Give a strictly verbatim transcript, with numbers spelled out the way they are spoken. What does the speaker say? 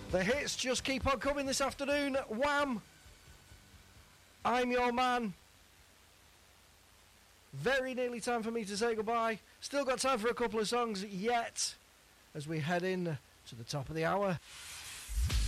The hits just keep on coming this afternoon. Wham! I'm Your Man. Very nearly time for me to say goodbye. Still got time for a couple of songs yet as we head in to the top of the hour.